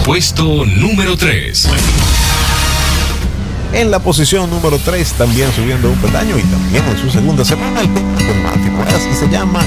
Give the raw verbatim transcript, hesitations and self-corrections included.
Puesto número tres. En la posición número tres, también subiendo un peldaño y también en su segunda semana, el tema con Martin West y se llama